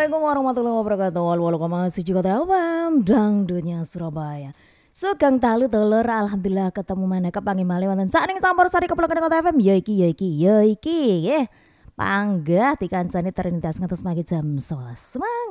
Assalamualaikum warahmatullahi wabarakatuh. Walau Kota FM dangdutnya Surabaya. Sugeng dalu dulur, alhamdulillah ketemu mana kepangi malih wonten saking campur sari kepleken Kota FM. Ya iki nggih. Panggah dikancani Trinitas ngantos mangke jam 11.